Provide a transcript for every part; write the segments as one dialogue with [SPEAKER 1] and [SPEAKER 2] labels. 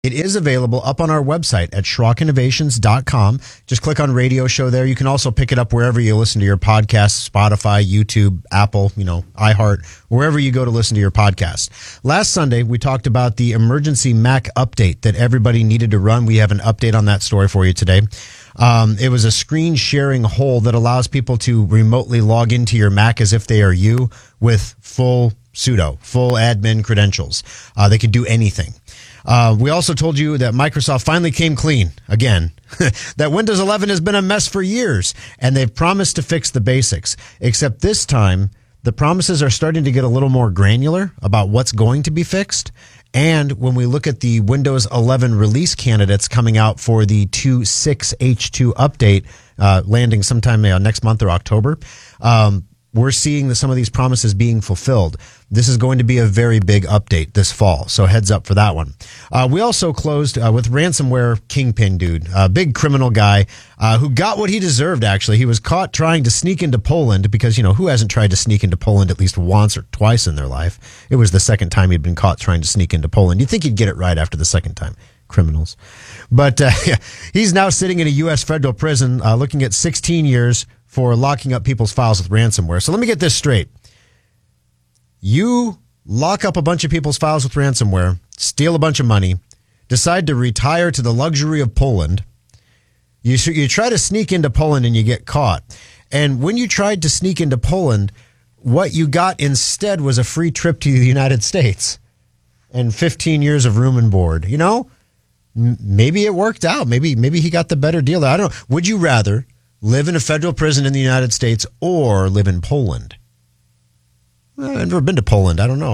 [SPEAKER 1] It is available up on our website at SchrockInnovations.com. Just click on radio show there. You can also pick it up wherever you listen to your podcasts, Spotify, YouTube, Apple, iHeart, wherever you go to listen to your podcast. Last Sunday, we talked about the emergency Mac update that everybody needed to run. We have an update on that story for you today. It was a screen sharing hole that allows people to remotely log into your Mac as if they are you with full admin credentials. They could do anything. We also told you that Microsoft finally came clean again, that Windows 11 has been a mess for years, and they've promised to fix the basics. Except this time, the promises are starting to get a little more granular about what's going to be fixed. And when we look at the Windows 11 release candidates coming out for the 2.6H2 update, landing sometime next month or October, we're seeing that some of these promises being fulfilled. This is going to be a very big update this fall, so heads up for that one. We also closed with ransomware kingpin dude, a big criminal guy who got what he deserved, actually. He was caught trying to sneak into Poland because, who hasn't tried to sneak into Poland at least once or twice in their life? It was the second time he'd been caught trying to sneak into Poland. You'd think he'd get it right after the second time. Criminals. But he's now sitting in a U.S. federal prison looking at 16 years for locking up people's files with ransomware. So let me get this straight. You lock up a bunch of people's files with ransomware, steal a bunch of money, decide to retire to the luxury of Poland. You try to sneak into Poland and you get caught. And when you tried to sneak into Poland, what you got instead was a free trip to the United States and 15 years of room and board. Maybe it worked out. Maybe he got the better deal. I don't know. Would you rather live in a federal prison in the United States or live in Poland? Well, I've never been to Poland. I don't know.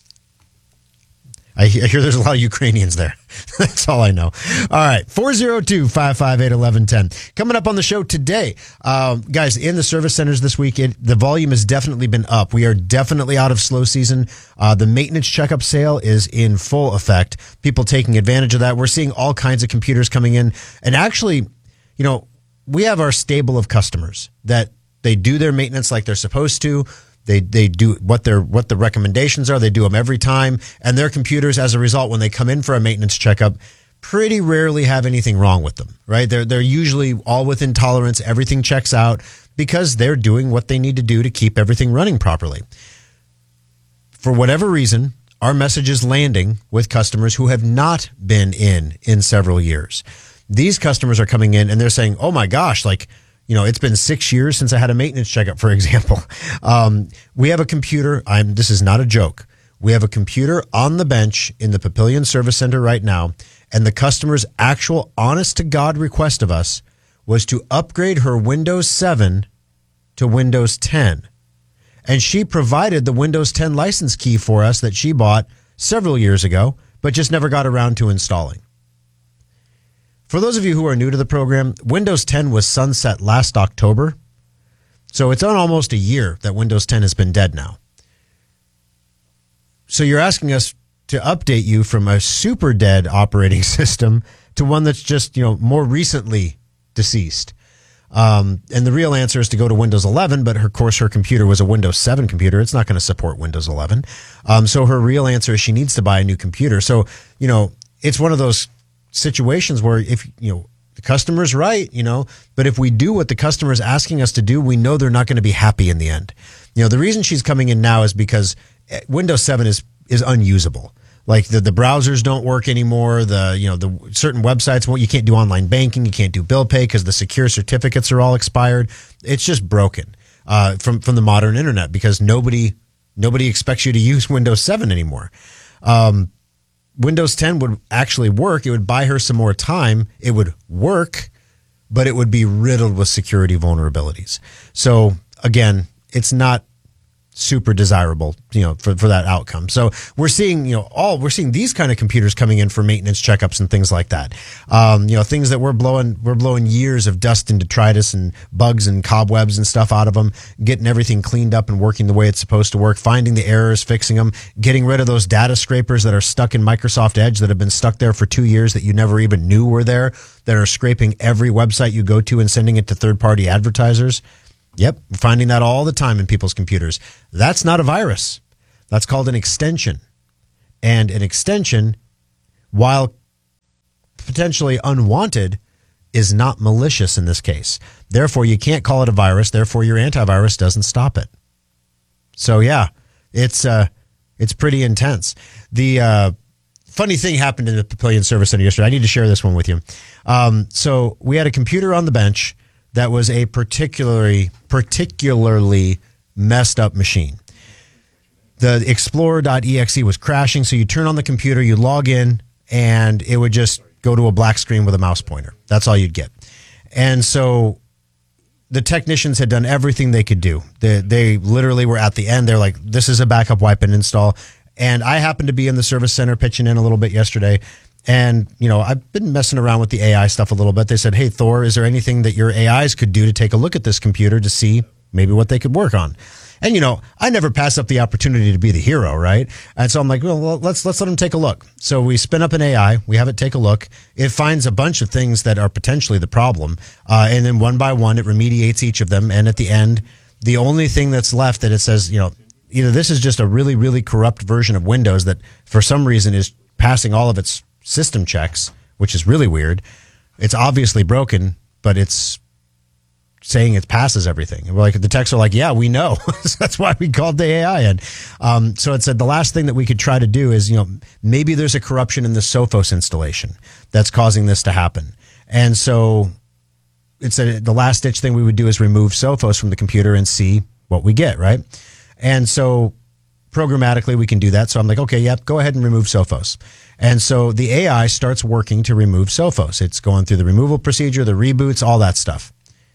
[SPEAKER 1] I hear there's a lot of Ukrainians there. That's all I know. All right. 402-558-1110. Coming up on the show today, guys, in the service centers this week, the volume has definitely been up. We are definitely out of slow season. The maintenance checkup sale is in full effect. People taking advantage of that. We're seeing all kinds of computers coming in. And actually, we have our stable of customers that they do their maintenance like they're supposed to. They do what the recommendations are. They do them every time. And their computers, as a result, when they come in for a maintenance checkup, pretty rarely have anything wrong with them, right? They're usually all within tolerance. Everything checks out because they're doing what they need to do to keep everything running properly. For whatever reason, our message is landing with customers who have not been in several years. These customers are coming in and they're saying, oh my gosh, it's been 6 years since I had a maintenance checkup, for example. We have a computer. This is not a joke. We have a computer on the bench in the Papillion Service Center right now, and the customer's actual honest-to-God request of us was to upgrade her Windows 7 to Windows 10. And she provided the Windows 10 license key for us that she bought several years ago, but just never got around to installing. For those of you who are new to the program, Windows 10 was sunset last October. So it's on almost a year that Windows 10 has been dead now. So you're asking us to update you from a super dead operating system to one that's just, more recently deceased. And the real answer is to go to Windows 11, but of course her computer was a Windows 7 computer. It's not going to support Windows 11. So her real answer is she needs to buy a new computer. So, it's one of those situations where if the customer's right, but if we do what the customer is asking us to do, we know they're not going to be happy in the end. The reason she's coming in now is because Windows 7 is unusable. Like the browsers don't work anymore. The certain websites, you can't do online banking, you can't do bill pay because the secure certificates are all expired. It's just broken from the modern internet because nobody expects you to use Windows 7 anymore. Windows 10 would actually work. It would buy her some more time. It would work, but it would be riddled with security vulnerabilities. So again, it's not super desirable, for that outcome. So we're seeing, we're seeing these kind of computers coming in for maintenance checkups and things like that. Things that we're blowing years of dust and detritus and bugs and cobwebs and stuff out of them, getting everything cleaned up and working the way it's supposed to work, finding the errors, fixing them, getting rid of those data scrapers that are stuck in Microsoft Edge that have been stuck there for 2 years that you never even knew were there, that are scraping every website you go to and sending it to third-party advertisers. Yep, we're finding that all the time in people's computers. That's not a virus. That's called an extension. And an extension, while potentially unwanted is not malicious in this case. Therefore, you can't call it a virus. Therefore, your antivirus doesn't stop it. So yeah, it's pretty intense. The funny thing happened in the Papillion Service Center yesterday. I need to share this one with you. So we had a computer on the bench that was a particularly messed up machine. The Explorer.exe was crashing, so you turn on the computer, you log in, and it would just go to a black screen with a mouse pointer. That's all you'd get. And so the technicians had done everything they could do. They literally were at the end. They're like, this is a backup wipe and install. And I happened to be in the service center pitching in a little bit yesterday. And, I've been messing around with the AI stuff a little bit. They said, hey, Thor, is there anything that your AIs could do to take a look at this computer to see maybe what they could work on? And, I never pass up the opportunity to be the hero, right? And so I'm like, well, let's let them take a look. So we spin up an AI. We have it take a look. It finds a bunch of things that are potentially the problem. And then one by one, it remediates each of them. And at the end, the only thing that's left that it says, either this is just a really, really corrupt version of Windows that for some reason is passing all of its system checks, which is really weird. It's obviously broken, but it's saying it passes everything. And we're like, the techs are like, yeah, we know. That's why we called the AI in. So it said the last thing that we could try to do is, maybe there's a corruption in the Sophos installation that's causing this to happen. And so it said the last ditch thing we would do is remove Sophos from the computer and see what we get, right? And so programmatically we can do that. So I'm like, okay, yep, go ahead and remove Sophos. And so the AI starts working to remove Sophos. It's going through the removal procedure, the reboots, all that stuff.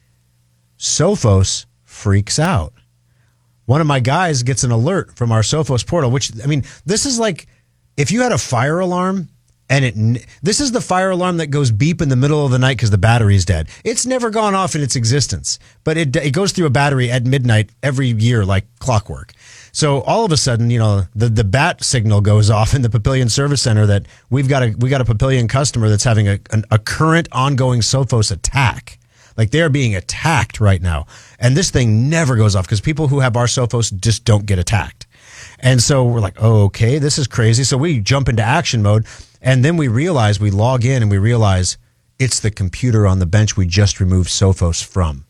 [SPEAKER 1] Sophos freaks out. One of my guys gets an alert from our Sophos portal, which, this is like if you had a fire alarm and this is the fire alarm that goes beep in the middle of the night because the battery's dead. It's never gone off in its existence, but it goes through a battery at midnight every year like clockwork. So all of a sudden, the bat signal goes off in the Papillion Service Center that we got a Papillion customer that's having a current ongoing Sophos attack. Like they are being attacked right now. And this thing never goes off because people who have our Sophos just don't get attacked. And so we're like, oh, okay, this is crazy. So we jump into action mode. And then we log in and we realize it's the computer on the bench we just removed Sophos from.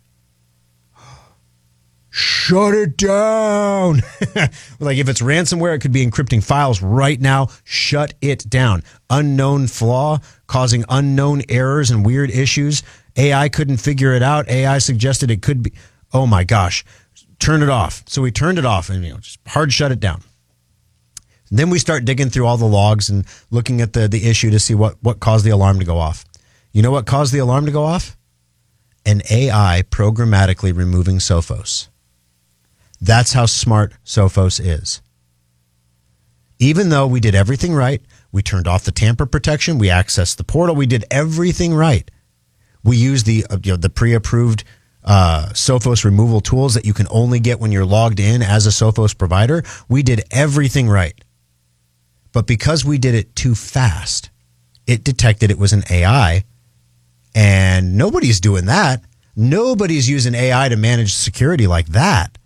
[SPEAKER 1] Shut it down. Like if it's ransomware, it could be encrypting files right now. Shut it down. Unknown flaw causing unknown errors and weird issues. AI couldn't figure it out. AI suggested it could be. Oh my gosh. Turn it off. So we turned it off and just hard shut it down. Then we start digging through all the logs and looking at the issue to see what caused the alarm to go off. You know what caused the alarm to go off? An AI programmatically removing Sophos. That's how smart Sophos is. Even though we did everything right, we turned off the tamper protection, we accessed the portal, we did everything right. We used the pre-approved Sophos removal tools that you can only get when you're logged in as a Sophos provider. We did everything right. But because we did it too fast, it detected it was an AI. And nobody's doing that. Nobody's using AI to manage security like that.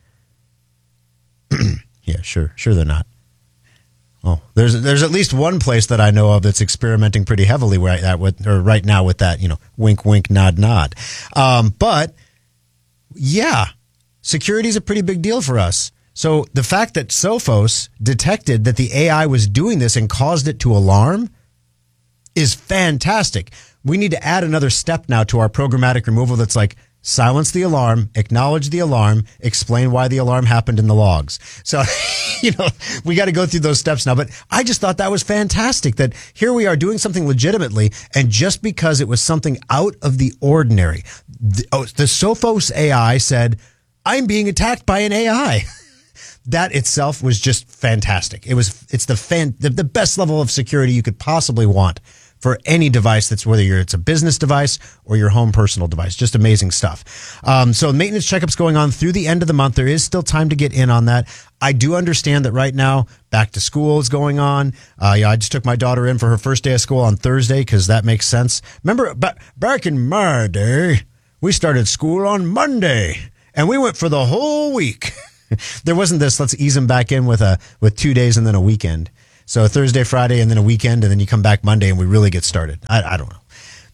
[SPEAKER 1] Yeah, sure they're not. Oh, there's at least one place that I know of that's experimenting pretty heavily right now with that, wink, wink, nod, nod. But yeah, security is a pretty big deal for us. So the fact that Sophos detected that the AI was doing this and caused it to alarm is fantastic. We need to add another step now to our programmatic removal that's like, silence the alarm, acknowledge the alarm, explain why the alarm happened in the logs. So, we got to go through those steps now. But I just thought that was fantastic that here we are doing something legitimately. And just because it was something out of the ordinary, the Sophos AI said, I'm being attacked by an AI. That itself was just fantastic. It's the best level of security you could possibly want for any device that's it's a business device or your home personal device. Just amazing stuff. So maintenance checkups going on through the end of the month. There is still time to get in on that. I do understand that right now back to school is going on. I just took my daughter in for her first day of school on Thursday because that makes sense. Remember back in my day, we started school on Monday and we went for the whole week. There wasn't this, let's ease them back in with 2 days and then a weekend. So Thursday, Friday, and then a weekend, and then you come back Monday and we really get started. I don't know.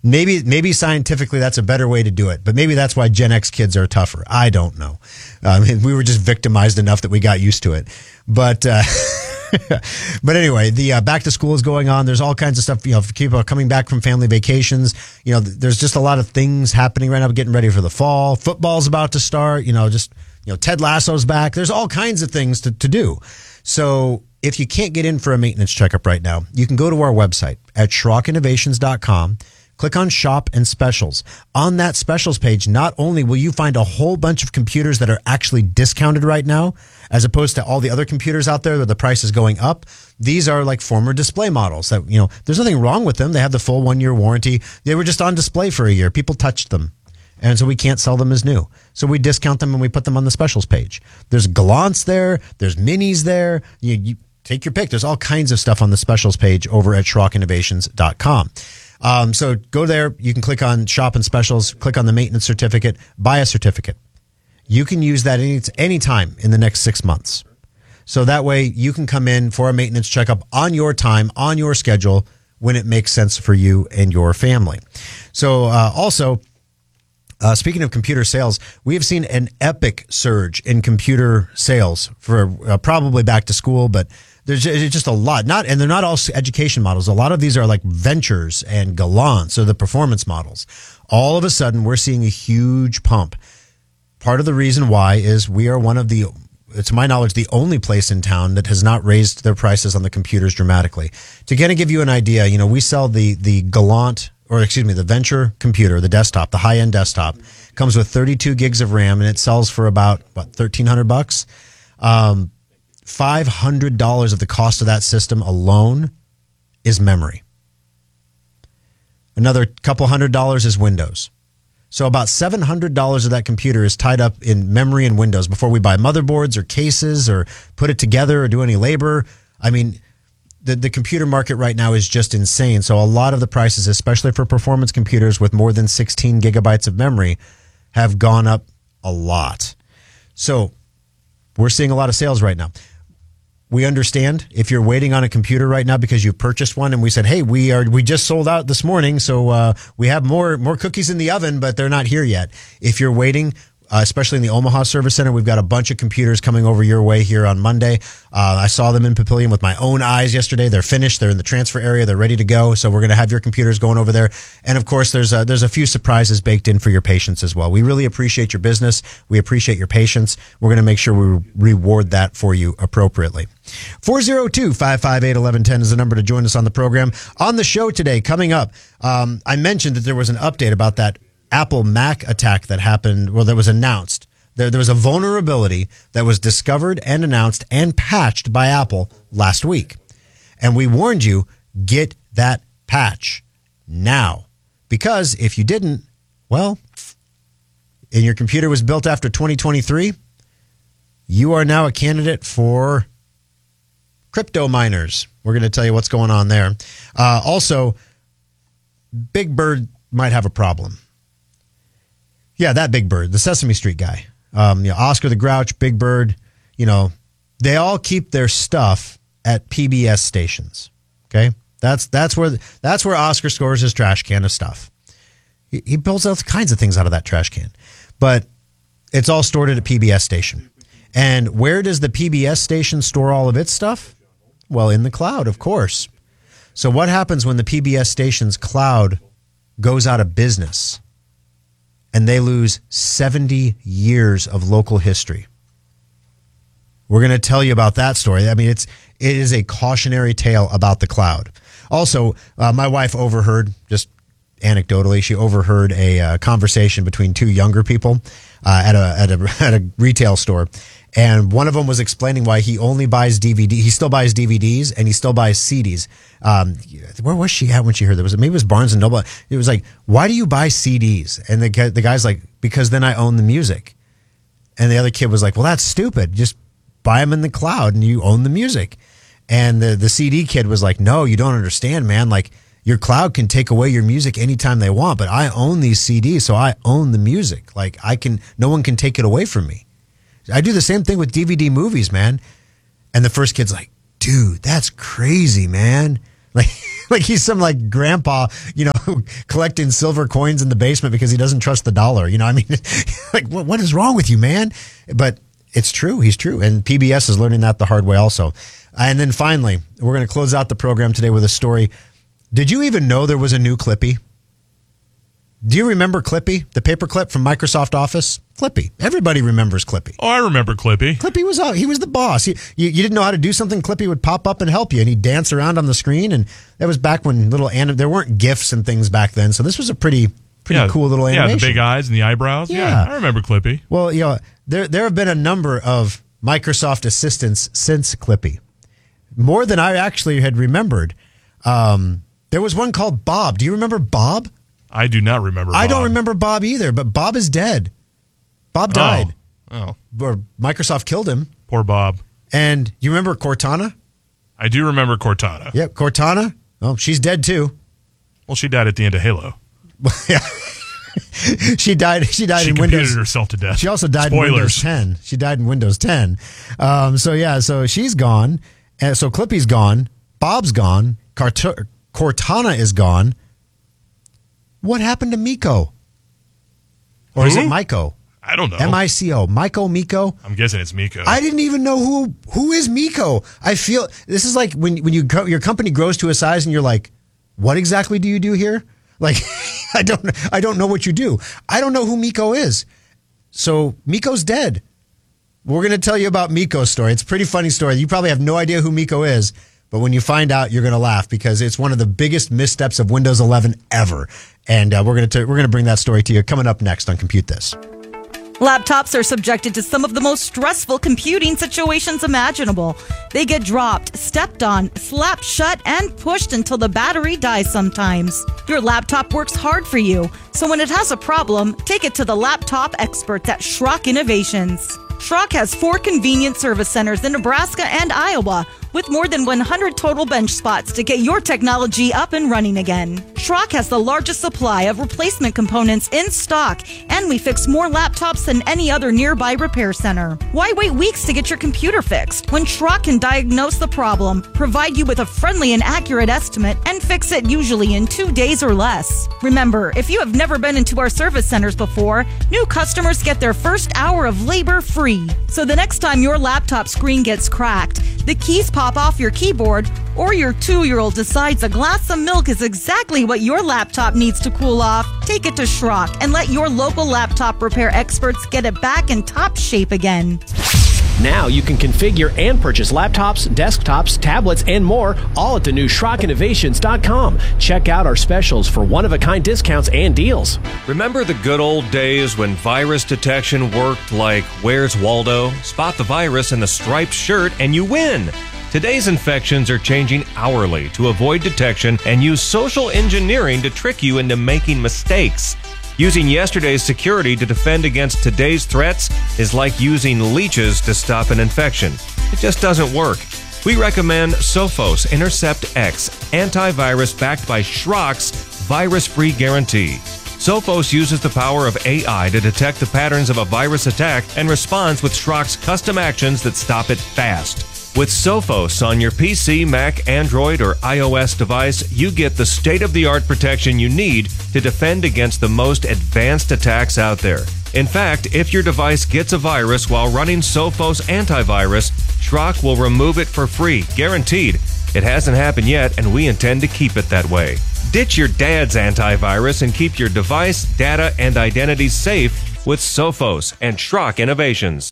[SPEAKER 1] Maybe scientifically that's a better way to do it, but maybe that's why Gen X kids are tougher. I don't know. We were just victimized enough that we got used to it. But but anyway, the back to school is going on. There's all kinds of stuff. People coming back from family vacations. There's just a lot of things happening right now. Getting ready for the fall. Football's about to start. Ted Lasso's back. There's all kinds of things to do. So if you can't get in for a maintenance checkup right now, you can go to our website at SchrockInnovations.com. Click on Shop and Specials. On that specials page, not only will you find a whole bunch of computers that are actually discounted right now, as opposed to all the other computers out there where the price is going up. These are like former display models that, there's nothing wrong with them. They have the full 1-year warranty. They were just on display for a year. People touched them. And so we can't sell them as new. So we discount them and we put them on the specials page. There's Gallants there. There's Minis there. You take your pick. There's all kinds of stuff on the specials page over at SchrockInnovations.com. So go there. You can click on Shop and Specials, click on the maintenance certificate, buy a certificate. You can use that anytime in the next 6 months. So that way you can come in for a maintenance checkup on your time, on your schedule, when it makes sense for you and your family. So also, speaking of computer sales, we have seen an epic surge in computer sales for probably back to school, but there's just a lot. And they're not all education models. A lot of these are like Ventures and Gallants, or the performance models. All of a sudden, we're seeing a huge pump. Part of the reason why is we are one of the, to my knowledge, the only place in town that has not raised their prices on the computers dramatically. To kind of give you an idea, we sell the Gallant, the Venture computer, the desktop, the high-end desktop, comes with 32 gigs of RAM, and it sells for about, $1,300? $500 of the cost of that system alone is memory. Another couple $100 is Windows. So about $700 of that computer is tied up in memory and Windows before we buy motherboards or cases or put it together or do any labor. I mean, the computer market right now is just insane. So a lot of the prices, especially for performance computers with more than 16 gigabytes of memory, have gone up a lot. So we're seeing a lot of sales right now. We understand if you're waiting on a computer right now because you purchased one and we said, hey, we just sold out this morning, so we have more cookies in the oven, but they're not here yet. If you're waiting, especially in the Omaha Service Center, we've got a bunch of computers coming over your way here on Monday. I saw them in Papillion with my own eyes yesterday. They're finished. They're in the transfer area. They're ready to go. So we're going to have your computers going over there. And of course, there's a few surprises baked in for your patients as well. We really appreciate your business. We appreciate your patience. We're going to make sure we reward that for you appropriately. 402-558-1110 is the number to join us on the program. On the show today, coming up, I mentioned that there was an update about that Apple Mac attack that happened, that was announced. There was a vulnerability that was discovered and announced and patched by Apple last week. And we warned you, get that patch now. Because if you didn't, and your computer was built after 2023, you are now a candidate for crypto miners. We're going to tell you what's going on there. Also, Big Bird might have a problem. Yeah, that Big Bird, the Sesame Street guy. Oscar the Grouch, Big Bird, they all keep their stuff at PBS stations. Okay? That's where Oscar stores his trash can of stuff. He builds all kinds of things out of that trash can. But it's all stored at a PBS station. And where does the PBS station store all of its stuff? Well, in the cloud, of course. So what happens when the PBS station's cloud goes out of business? And they lose 70 years of local history. We're going to tell you about that story. I mean, it is a cautionary tale about the cloud. Also, my wife overheard, just anecdotally, she overheard a conversation between two younger people at a retail store. And one of them was explaining why he only buys DVD. He still buys DVDs and he still buys CDs. Where was she at when she heard that? Maybe it was Barnes and Noble. It was like, why do you buy CDs? And the guy's like, because then I own the music. And the other kid was like, well, that's stupid. Just buy them in the cloud and you own the music. And the CD kid was like, no, you don't understand, man. Like, your cloud can take away your music anytime they want, but I own these CDs, so I own the music. Like, no one can take it away from me. I do the same thing with DVD movies, man. And the first kid's like, dude, that's crazy, man. Like he's some like grandpa, collecting silver coins in the basement because he doesn't trust the dollar. You know, I mean, like, what is wrong with you, man? But it's true. He's true. And PBS is learning that the hard way also. And then finally, we're going to close out the program today with a story. Did you even know there was a new Clippy? Do you remember Clippy, the paperclip from Microsoft Office? Clippy. Everybody remembers Clippy.
[SPEAKER 2] Oh, I remember Clippy.
[SPEAKER 1] Clippy was out. He was the boss. You didn't know how to do something, Clippy would pop up and help you, and he'd dance around on the screen. And that was back when there weren't GIFs and things back then. So this was a pretty cool little animation.
[SPEAKER 2] Yeah, the big eyes and the eyebrows. Yeah, I remember Clippy.
[SPEAKER 1] Well, you know, there have been a number of Microsoft assistants since Clippy, more than I actually had remembered. There was one called Bob. Do you remember Bob?
[SPEAKER 2] I do not remember Bob.
[SPEAKER 1] I don't remember Bob either, but Bob is dead. Bob died.
[SPEAKER 2] Oh.
[SPEAKER 1] Or Microsoft killed him.
[SPEAKER 2] Poor Bob.
[SPEAKER 1] And you remember Cortana?
[SPEAKER 2] I do remember Cortana.
[SPEAKER 1] Yep, Cortana. Oh, she's dead too.
[SPEAKER 2] Well, she died at the end of Halo.
[SPEAKER 1] Yeah. She died in Windows.
[SPEAKER 2] She computed herself to death.
[SPEAKER 1] She also died
[SPEAKER 2] Spoilers.
[SPEAKER 1] in Windows 10. She died in Windows 10. So she's gone. And so Clippy's gone. Bob's gone. Cortana is gone. What happened to Miko? Or is it Miko?
[SPEAKER 2] I don't know.
[SPEAKER 1] M-I-C-O. Miko?
[SPEAKER 2] I'm guessing it's Miko.
[SPEAKER 1] I didn't even know who is Miko. I feel this is like when your company grows to a size and you're like, what exactly do you do here? Like, I don't know what you do. I don't know who Miko is. So Miko's dead. We're going to tell you about Miko's story. It's a pretty funny story. You probably have no idea who Miko is, but when you find out, you're going to laugh because it's one of the biggest missteps of Windows 11 ever. And we're going to bring that story to you coming up next on Compute This.
[SPEAKER 3] Laptops are subjected to some of the most stressful computing situations imaginable. They get dropped, stepped on, slapped shut, and pushed until the battery dies sometimes. Your laptop works hard for you, so when it has a problem, take it to the laptop experts at Schrock Innovations. Schrock has 4 convenient service centers in Nebraska and Iowa, with more than 100 total bench spots to get your technology up and running again. Schrock has the largest supply of replacement components in stock, and we fix more laptops than any other nearby repair center. Why wait weeks to get your computer fixed when Schrock can diagnose the problem, provide you with a friendly and accurate estimate, and fix it usually in 2 days or less? Remember, if you have never been into our service centers before, new customers get their first hour of labor free. So the next time your laptop screen gets cracked, the keys pop off your keyboard, or your 2-year-old decides a glass of milk is exactly what your laptop needs to cool off, take it to Schrock and let your local laptop repair experts get it back in top shape again.
[SPEAKER 4] Now you can configure and purchase laptops, desktops, tablets, and more, all at the new SchrockInnovations.com. Check out our specials for one-of-a-kind discounts and deals.
[SPEAKER 5] Remember the good old days when virus detection worked like Where's Waldo? Spot the virus in the striped shirt and you win. Today's infections are changing hourly to avoid detection and use social engineering to trick you into making mistakes. Using yesterday's security to defend against today's threats is like using leeches to stop an infection. It just doesn't work. We recommend Sophos Intercept X, antivirus backed by Schrock's virus-free guarantee. Sophos uses the power of AI to detect the patterns of a virus attack and responds with Schrock's custom actions that stop it fast. With Sophos on your PC, Mac, Android, or iOS device, you get the state-of-the-art protection you need to defend against the most advanced attacks out there. In fact, if your device gets a virus while running Sophos antivirus, Schrock will remove it for free, guaranteed. It hasn't happened yet, and we intend to keep it that way. Ditch your dad's antivirus and keep your device, data, and identity safe with Sophos and Schrock Innovations.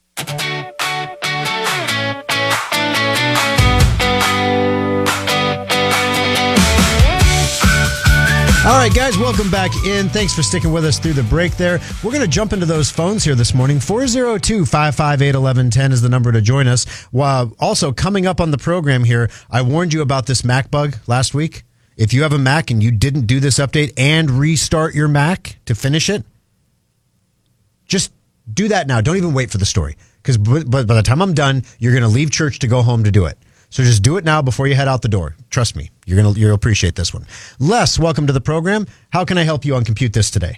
[SPEAKER 1] All right, guys, welcome back in. Thanks for sticking with us through the break there. We're going to jump into those phones here this morning. 402-558-1110 is the number to join us. Also, coming up on the program here, I warned you about this Mac bug last week. If you have a Mac and you didn't do this update and restart your Mac to finish it, just do that now. Don't even wait for the story. Because by the time I'm done, you're going to leave church to go home to do it. So just do it now before you head out the door. Trust me, you'll appreciate this one. Les, welcome to the program. How can I help you on Compute This today?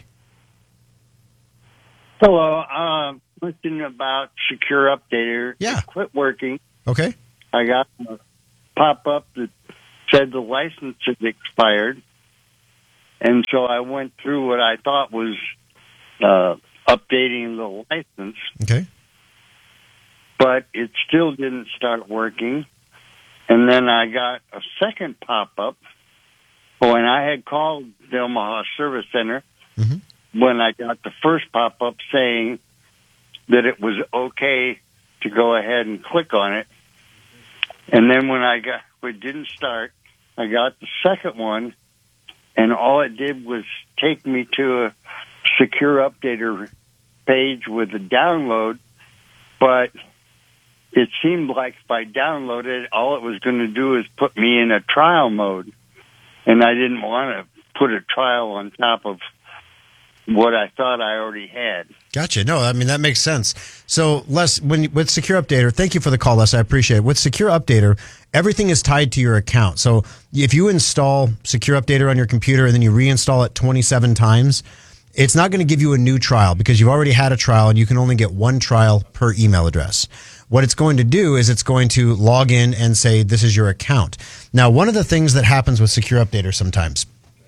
[SPEAKER 6] Hello, question about Secure Updater.
[SPEAKER 1] Yeah.
[SPEAKER 6] It quit working.
[SPEAKER 1] Okay.
[SPEAKER 6] I got a pop-up that said the license had expired. And so I went through what I thought was updating the license,
[SPEAKER 1] Okay.
[SPEAKER 6] but it still didn't start working. And then I got a second pop-up. And I had called the Omaha Service Center when I got the first pop-up saying that it was okay to go ahead and click on it. And then when it didn't start, I got the second one, and all it did was take me to a secure updater page with a download, but it seemed like if I downloaded, all it was going to do is put me in a trial mode. And I didn't want to put a trial on top of what I thought I already had.
[SPEAKER 1] Gotcha. No, I mean, that makes sense. So, Les, with Secure Updater, thank you for the call, Les. I appreciate it. With Secure Updater, everything is tied to your account. So if you install Secure Updater on your computer and then you reinstall it 27 times, it's not going to give you a new trial because you've already had a trial and you can only get one trial per email address. What it's going to do is it's going to log in and say, this is your account. Now, one of the things that happens with Secure Updater sometimes,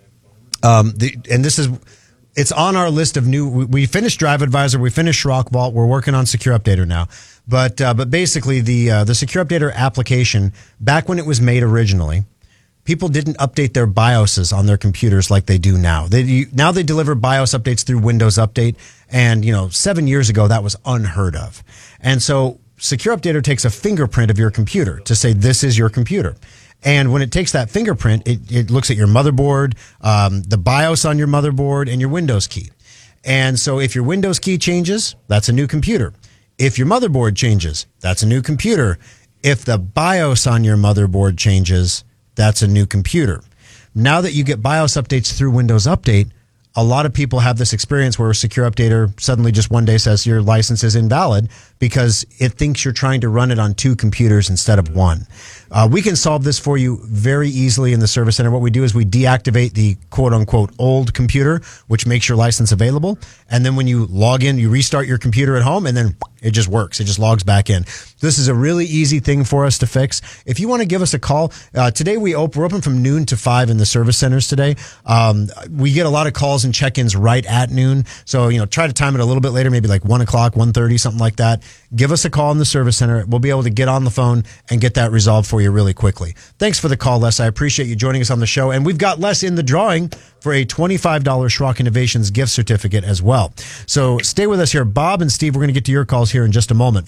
[SPEAKER 1] it's on our list of new, we finished Drive Advisor, we finished Schrock Vault, we're working on Secure Updater now. But basically the Secure Updater application, back when it was made originally, people didn't update their BIOSes on their computers like they do now. Now they deliver BIOS updates through Windows Update, and 7 years ago that was unheard of. And so Secure Updater takes a fingerprint of your computer to say this is your computer. And when it takes that fingerprint, it looks at your motherboard, the BIOS on your motherboard, and your Windows key. And so if your Windows key changes, that's a new computer. If your motherboard changes, that's a new computer. If the BIOS on your motherboard changes, that's a new computer. Now that you get BIOS updates through Windows Update, a lot of people have this experience where Secure Updater suddenly just one day says your license is invalid because it thinks you're trying to run it on two computers instead of one. We can solve this for you very easily in the Service Center. What we do is we deactivate the quote-unquote old computer, which makes your license available. And then when you log in, you restart your computer at home, and then it just works. It just logs back in. This is a really easy thing for us to fix. If you want to give us a call, today we're open from noon to 5 in the Service Centers today. We get a lot of calls and check-ins right at noon. So, try to time it a little bit later, maybe like 1 o'clock, 1:30, something like that. Give us a call in the Service Center. We'll be able to get on the phone and get that resolved for you really quickly. Thanks for the call, Les. I appreciate you joining us on the show. And we've got Les in the drawing for a $25 Schrock Innovations gift certificate as well. So stay with us here. Bob and Steve, we're going to get to your calls here in just a moment.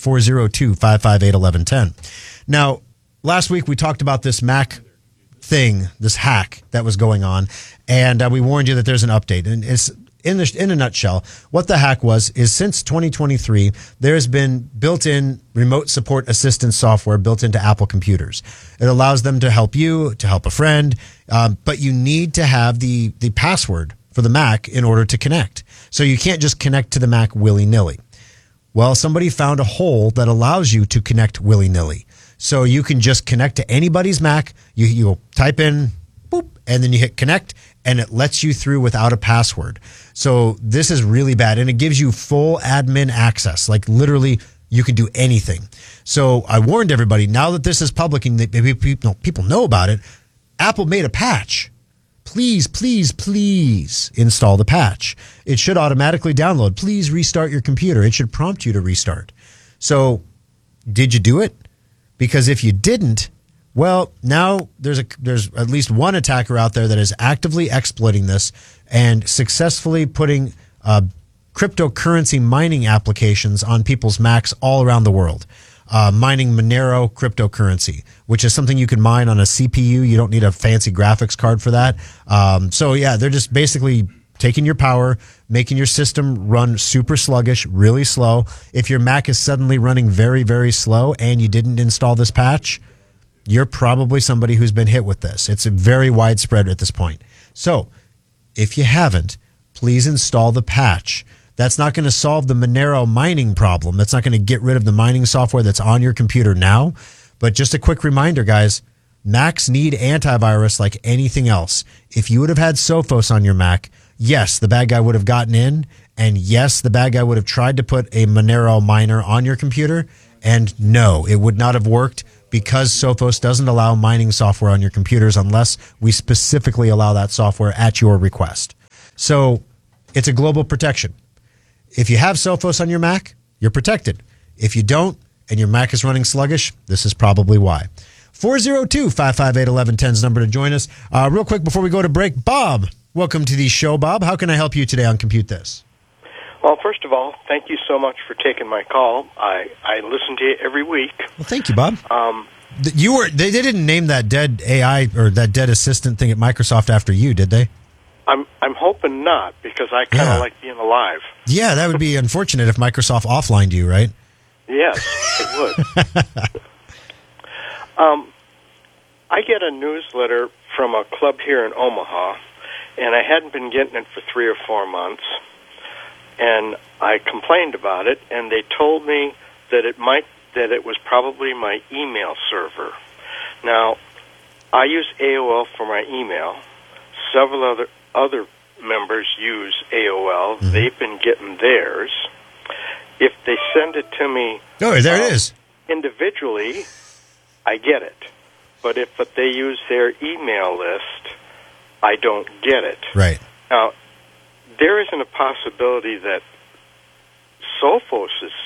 [SPEAKER 1] 402-558-1110. Now, last week we talked about this Mac thing, this hack that was going on, and we warned you that there's an update. And it's in a nutshell, what the hack was is since 2023, there has been built-in remote support assistance software built into Apple computers. It allows them to help you, to help a friend, but you need to have the password for the Mac in order to connect. So you can't just connect to the Mac willy-nilly. Well, somebody found a hole that allows you to connect willy-nilly. So you can just connect to anybody's Mac. You type in, boop, and then you hit connect, and it lets you through without a password. So this is really bad, and it gives you full admin access. Like literally, you can do anything. So I warned everybody, now that this is public and people know about it, Apple made a patch. Please, please, please install the patch. It should automatically download. Please restart your computer. It should prompt you to restart. So did you do it? Because if you didn't, well, now there's at least one attacker out there that is actively exploiting this and successfully putting cryptocurrency mining applications on people's Macs all around the world. Mining Monero cryptocurrency, which is something you can mine on a CPU. You don't need a fancy graphics card for that. So yeah, they're just basically taking your power, making your system run super sluggish, really slow. If your Mac is suddenly running very, very slow and you didn't install this patch, you're probably somebody who's been hit with this. It's very widespread at this point. So if you haven't, please install the patch. That's not going to solve the Monero mining problem. That's not going to get rid of the mining software that's on your computer now. But just a quick reminder, guys, Macs need antivirus like anything else. If you would have had Sophos on your Mac, yes, the bad guy would have gotten in. And yes, the bad guy would have tried to put a Monero miner on your computer. And no, it would not have worked because Sophos doesn't allow mining software on your computers unless we specifically allow that software at your request. So it's a global protection. If you have Sophos on your Mac, you're protected. If you don't, and your Mac is running sluggish, this is probably why. 402-558-1110 is the number to join us. Real quick before we go to break, Bob, welcome to the show, Bob. How can I help you today on Compute This?
[SPEAKER 7] Well, first of all, thank you so much for taking my call. I listen to you every week.
[SPEAKER 1] Well, thank you, Bob. They didn't name that dead AI or that dead assistant thing at Microsoft after you, did they?
[SPEAKER 7] I'm hoping not, because I kind of like being alive.
[SPEAKER 1] Yeah, that would be unfortunate if Microsoft offlined you, right?
[SPEAKER 7] Yes, it would. I get a newsletter from a club here in Omaha, and I hadn't been getting it for 3 or 4 months. And I complained about it, and they told me that it was probably my email server. Now, I use AOL for my email. Several other members use AOL. Mm-hmm. They've been getting theirs. If they send it to me,
[SPEAKER 1] it is.
[SPEAKER 7] Individually, I get it. But if they use their email list, I don't get it.
[SPEAKER 1] Right.
[SPEAKER 7] Now, there isn't a possibility that Sophos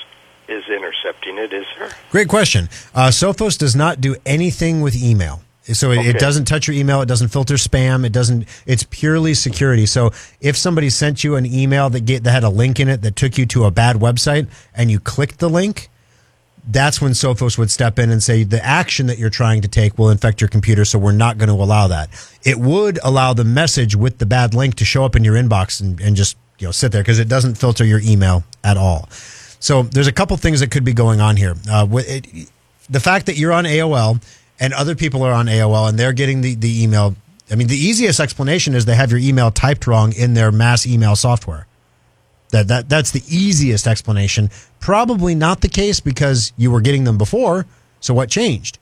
[SPEAKER 7] is intercepting it, is there?
[SPEAKER 1] Great question. Sophos does not do anything with email. So it doesn't touch your email. It doesn't filter spam. It's purely security. So if somebody sent you an email that had a link in it that took you to a bad website and you clicked the link, that's when Sophos would step in and say the action that you're trying to take will infect your computer, so we're not going to allow that. It would allow the message with the bad link to show up in your inbox and just sit there because it doesn't filter your email at all. So there's a couple things that could be going on here. The fact that you're on AOL and other people are on AOL and they're getting the email, I mean, the easiest explanation is they have your email typed wrong in their mass email software. That's the easiest explanation. Probably not the case because you were getting them before. So what changed?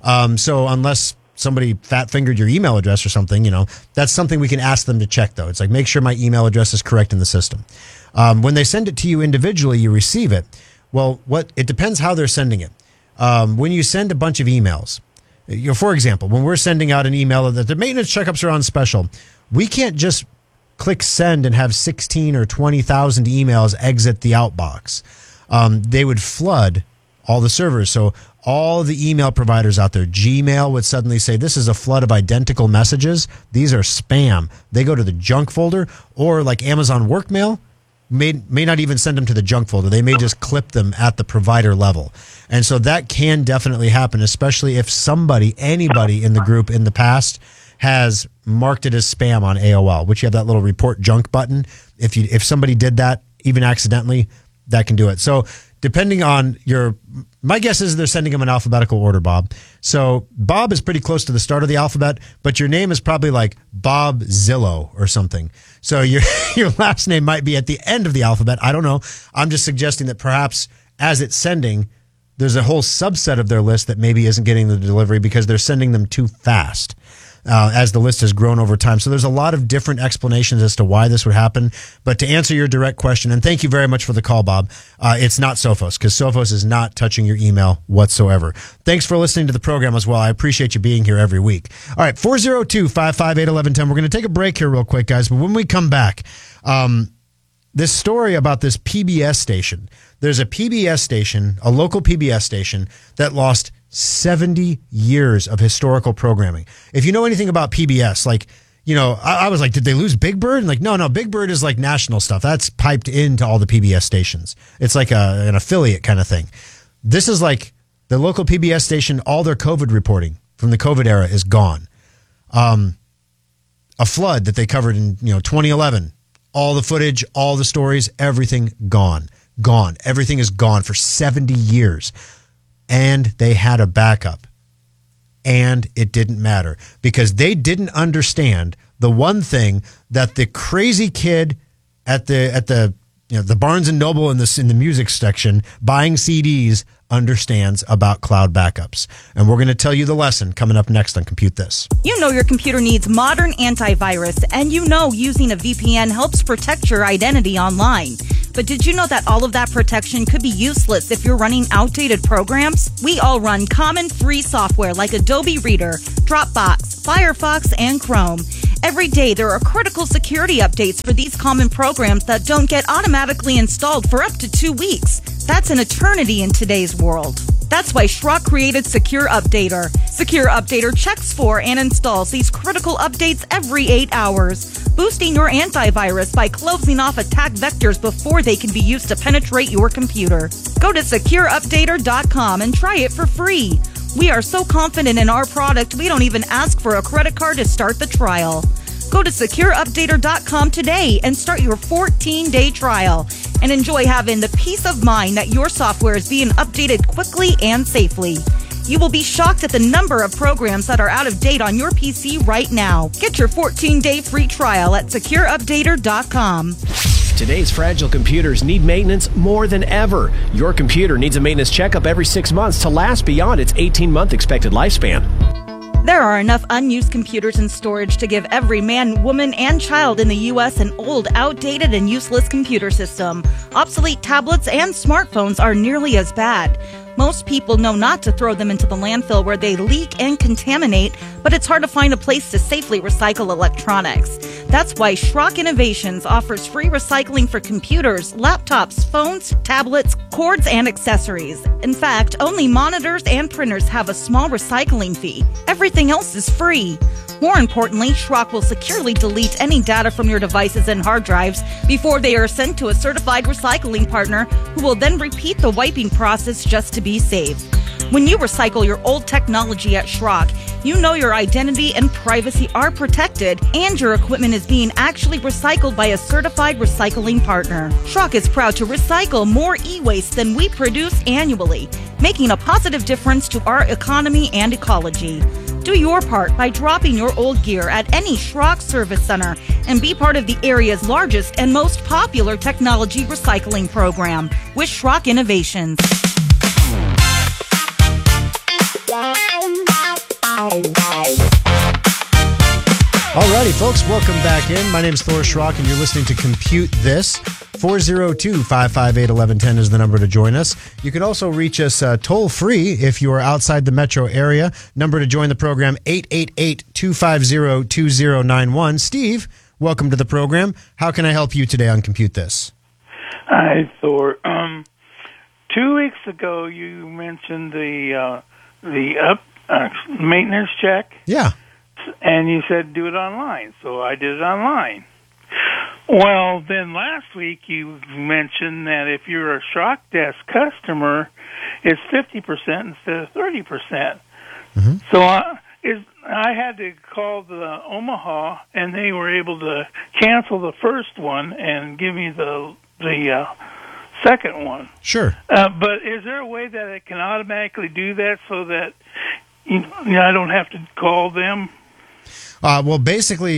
[SPEAKER 1] So unless somebody fat fingered your email address or something, that's something we can ask them to check though. It's like, make sure my email address is correct in the system. When they send it to you individually, you receive it. Well, it depends how they're sending it. When you send a bunch of emails, for example, when we're sending out an email that the maintenance checkups are on special, we can't just click send and have 16 or 20,000 emails exit the outbox. They would flood all the servers. So all the email providers out there, Gmail would suddenly say, this is a flood of identical messages. These are spam. They go to the junk folder, or like Amazon Workmail may not even send them to the junk folder. They may just clip them at the provider level. And so that can definitely happen, especially if anybody in the group in the past has marked it as spam on AOL, which you have that little report junk button. If somebody did that, even accidentally, that can do it. So depending on my guess is they're sending them in alphabetical order, Bob. So Bob is pretty close to the start of the alphabet, but your name is probably like Bob Zillow or something. So your last name might be at the end of the alphabet. I don't know. I'm just suggesting that perhaps as it's sending, there's a whole subset of their list that maybe isn't getting the delivery because they're sending them too fast. As the list has grown over time. So there's a lot of different explanations as to why this would happen. But to answer your direct question, and thank you very much for the call, Bob, it's not Sophos, because Sophos is not touching your email whatsoever. Thanks for listening to the program as well. I appreciate you being here every week. All right, 402-558-1110. We're going to take a break here real quick, guys. But when we come back, this story about this PBS station, there's a PBS station, a local PBS station that lost 70 years of historical programming. If you know anything about PBS, I was like, did they lose Big Bird? And no, Big Bird is like national stuff. That's piped into all the PBS stations. It's like an affiliate kind of thing. This is like the local PBS station, all their COVID reporting from the COVID era is gone. A flood that they covered in 2011, all the footage, all the stories, everything gone. Everything is gone for 70 years. And they had a backup. And it didn't matter because they didn't understand the one thing that the crazy kid at the Barnes and Noble in the music section buying CDs understands about cloud backups. And we're going to tell you the lesson coming up next on Compute This.
[SPEAKER 3] You know your computer needs modern antivirus, and using a VPN helps protect your identity online. But did you know that all of that protection could be useless if you're running outdated programs? We all run common free software like Adobe Reader, Dropbox, Firefox, and Chrome. Every day, there are critical security updates for these common programs that don't get automatically installed for up to 2 weeks. That's an eternity in today's world. That's why Schrock created Secure Updater. Secure Updater checks for and installs these critical updates every 8 hours, boosting your antivirus by closing off attack vectors before they can be used to penetrate your computer. Go to secureupdater.com and try it for free. We are so confident in our product, we don't even ask for a credit card to start the trial. Go to secureupdater.com today and start your 14-day trial and enjoy having the peace of mind that your software is being updated quickly and safely. You will be shocked at the number of programs that are out of date on your PC right now. Get your 14-day free trial at secureupdater.com.
[SPEAKER 4] Today's fragile computers need maintenance more than ever. Your computer needs a maintenance checkup every 6 months to last beyond its 18-month expected lifespan.
[SPEAKER 3] There are enough unused computers in storage to give every man, woman, and child in the U.S. an old, outdated, and useless computer system. Obsolete tablets and smartphones are nearly as bad. Most people know not to throw them into the landfill where they leak and contaminate, but it's hard to find a place to safely recycle electronics. That's why Schrock Innovations offers free recycling for computers, laptops, phones, tablets, cords, and accessories. In fact, only monitors and printers have a small recycling fee. Everything else is free. More importantly, Schrock will securely delete any data from your devices and hard drives before they are sent to a certified recycling partner who will then repeat the wiping process just to be safe. When you recycle your old technology at Schrock, you know your identity and privacy are protected and your equipment is being actually recycled by a certified recycling partner. Schrock is proud to recycle more e-waste than we produce annually, making a positive difference to our economy and ecology. Do your part by dropping your old gear at any Schrock service center and be part of the area's largest and most popular technology recycling program with Schrock Innovations.
[SPEAKER 1] Alrighty, folks, welcome back in. My name is Thor Schrock, and you're listening to Compute This. 402-558-1110 is the number to join us. You can also reach us toll-free if you are outside the metro area. Number to join the program, 888-250-2091. Steve, welcome to the program. How can I help you today on Compute This?
[SPEAKER 8] Hi, Thor. 2 weeks ago, you mentioned the maintenance check.
[SPEAKER 1] Yeah.
[SPEAKER 8] And you said do it online, so I did it online. Well, then last week you mentioned that if you're a Schrock Desk customer, it's 50% instead of 30%. Mm-hmm. So I had to call the Omaha, and they were able to cancel the first one and give me the second one.
[SPEAKER 1] Sure.
[SPEAKER 8] But is there a way that it can automatically do that so that I don't have to call them?
[SPEAKER 1] Well, basically,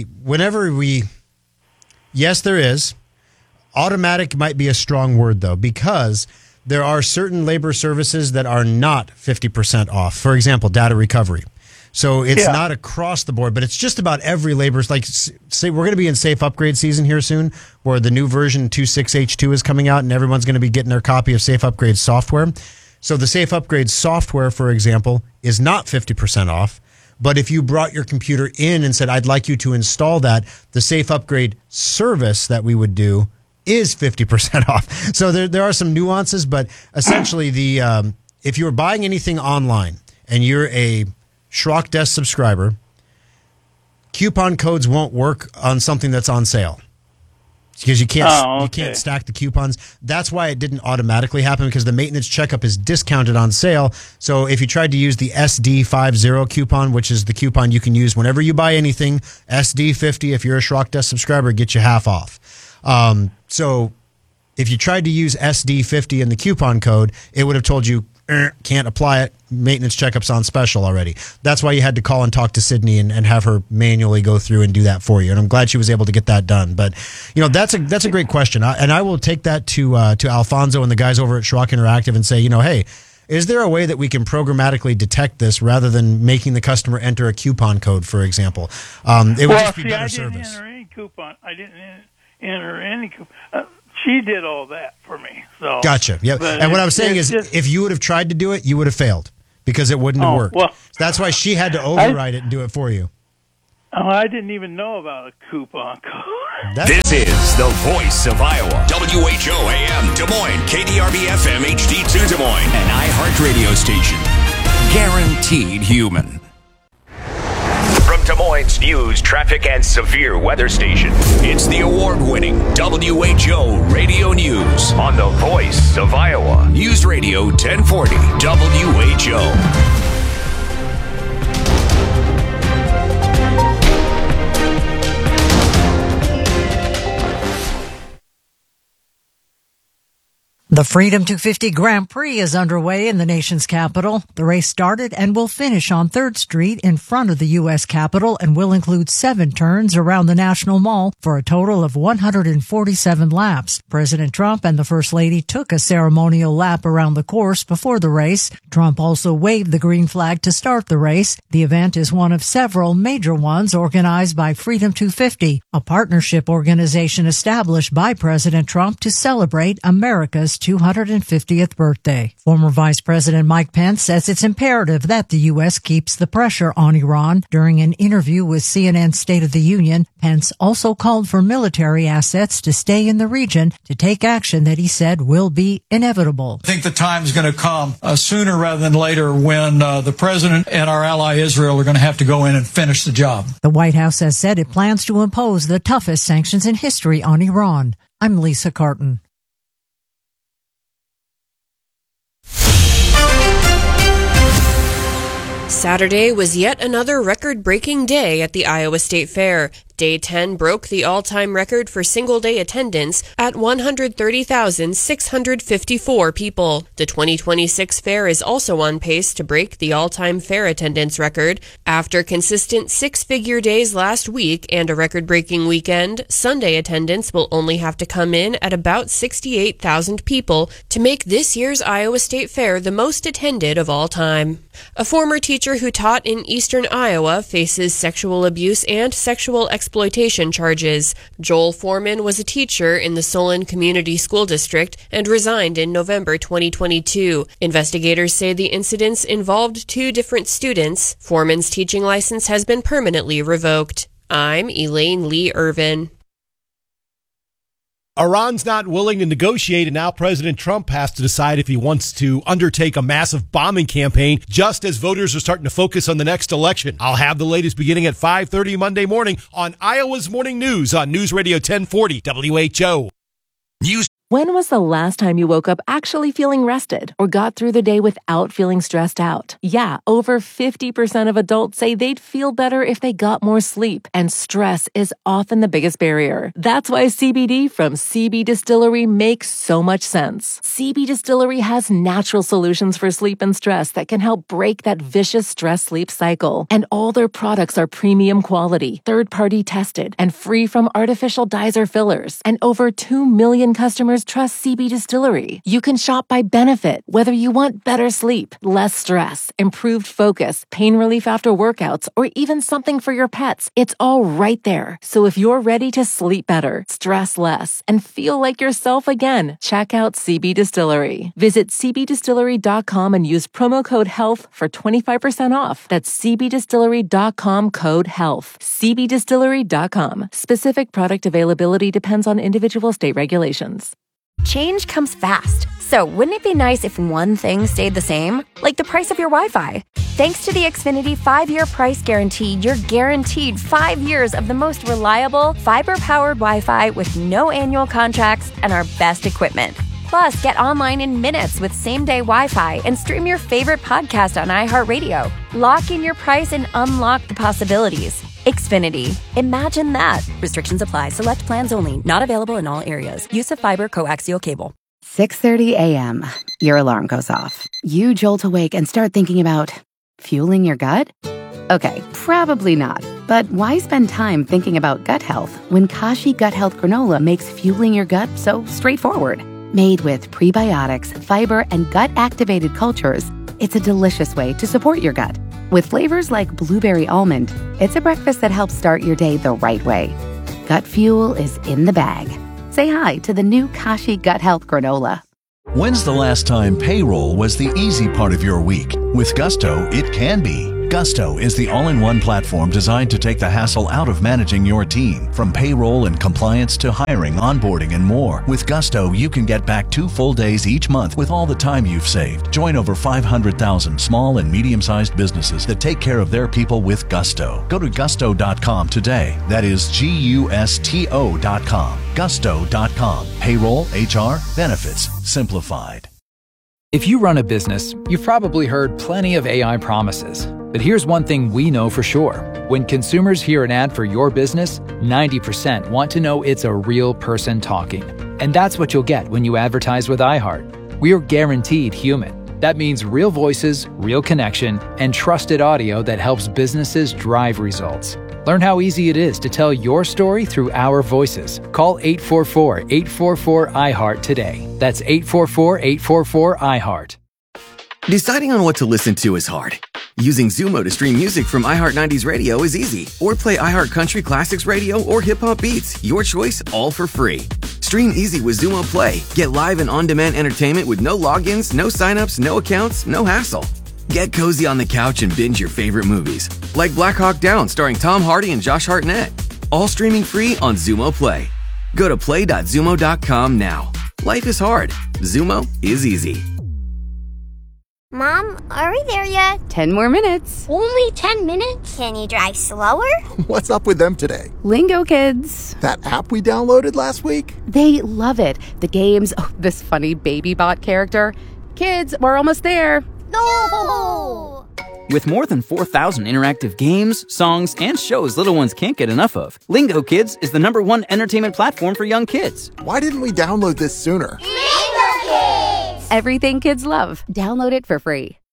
[SPEAKER 1] yes, there is. Automatic might be a strong word, though, because there are certain labor services that are not 50% off. For example, data recovery. So it's not across the board, but it's just about every labor. Like, say, we're going to be in safe upgrade season here soon, where the new version 2.6H2 is coming out, and everyone's going to be getting their copy of Safe Upgrade software. So the Safe Upgrade software, for example, is not 50% off. But if you brought your computer in and said, I'd like you to install that, the Safe Upgrade service that we would do is 50% off. So there are some nuances, but essentially if you're buying anything online and you're a Schrock Desk subscriber, coupon codes won't work on something that's on sale. Because you can't stack the coupons. That's why it didn't automatically happen, because the maintenance checkup is discounted on sale. So if you tried to use the SD50 coupon, which is the coupon you can use whenever you buy anything, SD50, if you're a Schrock Desk subscriber, get you half off. So if you tried to use SD50 in the coupon code, it would have told you, can't apply it. Maintenance checkup's on special already. That's why you had to call and talk to Sydney and have her manually go through and do that for you. And I'm glad she was able to get that done. But that's a great question, and I will take that to Alfonso and the guys over at Schrock Interactive and say, hey, is there a way that we can programmatically detect this rather than making the customer enter a coupon code, for example? It would just be better service.
[SPEAKER 8] I didn't enter any coupon. she did all that for me. So
[SPEAKER 1] Gotcha. Yep.
[SPEAKER 8] but
[SPEAKER 1] And what I was saying
[SPEAKER 8] it's
[SPEAKER 1] is,
[SPEAKER 8] just-
[SPEAKER 1] if you would have tried to do it, you would have failed because it wouldn't have
[SPEAKER 8] Oh,
[SPEAKER 1] worked.
[SPEAKER 8] well,
[SPEAKER 1] That's why she had to override it and do it for you.
[SPEAKER 8] I didn't even know about a coupon code.
[SPEAKER 9] This is the voice of Iowa. WHO AM Des Moines, KDRB FM HD2 Des Moines, an iHeart radio station. Guaranteed human. From Des Moines News, traffic, and severe weather station, it's the award-winning WHO Radio News on the voice of Iowa. News Radio 1040 WHO.
[SPEAKER 10] The Freedom 250 Grand Prix is underway in the nation's capital. The race started and will finish on 3rd Street in front of the U.S. Capitol and will include 7 turns around the National Mall for a total of 147 laps. President Trump and the First Lady took a ceremonial lap around the course before the race. Trump also waved the green flag to start the race. The event is one of several major ones organized by Freedom 250, a partnership organization established by President Trump to celebrate America's 250th birthday. Former Vice President Mike Pence says it's imperative that the U.S. keeps the pressure on Iran. During an interview with CNN's State of the Union, Pence also called for military assets to stay in the region to take action that he said will be inevitable.
[SPEAKER 11] I think the time is going to come sooner rather than later when the president and our ally Israel are going to have to go in and finish the job.
[SPEAKER 10] The White House has said it plans to impose the toughest sanctions in history on Iran. I'm Lisa Carton.
[SPEAKER 12] Saturday was yet another record-breaking day at the Iowa State Fair. Day 10 broke the all-time record for single-day attendance at 130,654 people. The 2026 fair is also on pace to break the all-time fair attendance record. After consistent 6-figure days last week and a record-breaking weekend, Sunday attendance will only have to come in at about 68,000 people to make this year's Iowa State Fair the most attended of all time. A former teacher who taught in eastern Iowa faces sexual abuse and sexual exploitation charges. Joel Foreman was a teacher in the Solon Community School District and resigned in November 2022. Investigators say the incidents involved 2 different students. Foreman's teaching license has been permanently revoked. I'm Elaine Lee Irvin.
[SPEAKER 13] Iran's not willing to negotiate, and now President Trump has to decide if he wants to undertake a massive bombing campaign just as voters are starting to focus on the next election. I'll have the latest beginning at 5:30 Monday morning on Iowa's Morning News on News Radio 1040 WHO.
[SPEAKER 9] News.
[SPEAKER 14] When was the last time you woke up actually feeling rested or got through the day without feeling stressed out? Yeah, over 50% of adults say they'd feel better if they got more sleep, and stress is often the biggest barrier. That's why CBD from CB Distillery makes so much sense. CB Distillery has natural solutions for sleep and stress that can help break that vicious stress-sleep cycle. And all their products are premium quality, third-party tested, and free from artificial dyes or fillers. And over 2 million customers trust CB Distillery. You can shop by benefit, whether you want better sleep, less stress, improved focus, pain relief after workouts, or even something for your pets. It's all right there. So if you're ready to sleep better, stress less, and feel like yourself again, check out CB Distillery. Visit cbdistillery.com and use promo code HEALTH for 25% off. That's cbdistillery.com code HEALTH. cbdistillery.com. Specific product availability depends on individual state regulations.
[SPEAKER 15] Change comes fast, so wouldn't it be nice if one thing stayed the same? Like the price of your Wi-Fi. Thanks to the Xfinity 5-year price guarantee, you're guaranteed 5 years of the most reliable, fiber-powered Wi-Fi with no annual contracts and our best equipment. Plus, get online in minutes with same-day Wi-Fi and stream your favorite podcast on iHeartRadio. Lock in your price and unlock the possibilities. Xfinity. Imagine that. Restrictions apply. Select plans only. Not available in all areas. Use of fiber coaxial cable.
[SPEAKER 16] 6:30 a.m. Your alarm goes off. You jolt awake and start thinking about fueling your gut? Okay, probably not. But why spend time thinking about gut health when Kashi Gut Health Granola makes fueling your gut so straightforward? Made with prebiotics, fiber, and gut-activated cultures, it's a delicious way to support your gut. With flavors like blueberry almond, it's a breakfast that helps start your day the right way. Gut fuel is in the bag. Say hi to the new Kashi Gut Health Granola.
[SPEAKER 17] When's the last time payroll was the easy part of your week? With Gusto, it can be. Gusto is the all-in-one platform designed to take the hassle out of managing your team. From payroll and compliance to hiring, onboarding, and more. With Gusto, you can get back 2 full days each month with all the time you've saved. Join over 500,000 small and medium-sized businesses that take care of their people with Gusto. Go to gusto.com today. That is Gusto.com. Gusto.com. Payroll, HR, benefits, simplified.
[SPEAKER 18] If you run a business, you've probably heard plenty of AI promises. But here's one thing we know for sure. When consumers hear an ad for your business, 90% want to know it's a real person talking. And that's what you'll get when you advertise with iHeart. We're guaranteed human. That means real voices, real connection, and trusted audio that helps businesses drive results. Learn how easy it is to tell your story through our voices. Call 844-844-iHeart today. That's 844-844-iHeart.
[SPEAKER 19] Deciding on what to listen to is hard. Using Zumo to stream music from iHeart 90s Radio is easy. Or play iHeart Country Classics Radio or Hip Hop Beats. Your choice, all for free. Stream easy with Zumo Play. Get live and on-demand entertainment with no logins, no signups, no accounts, no hassle. Get cozy on the couch and binge your favorite movies. Like Black Hawk Down starring Tom Hardy and Josh Hartnett. All streaming free on Zumo Play. Go to play.zumo.com now. Life is hard. Zumo is easy.
[SPEAKER 20] Mom, are we there yet?
[SPEAKER 16] 10 more minutes.
[SPEAKER 20] Only 10 minutes? Can you drive slower?
[SPEAKER 21] What's up with them today?
[SPEAKER 16] Lingo Kids.
[SPEAKER 21] That app we downloaded last week?
[SPEAKER 16] They love it. The games, this funny baby bot character. Kids, we're almost there.
[SPEAKER 20] No!
[SPEAKER 22] With more than 4,000 interactive games, songs, and shows little ones can't get enough of, Lingo Kids is the #1 entertainment platform for young kids.
[SPEAKER 21] Why didn't we download this sooner?
[SPEAKER 20] Lingo Kids!
[SPEAKER 16] Everything kids love. Download it for free.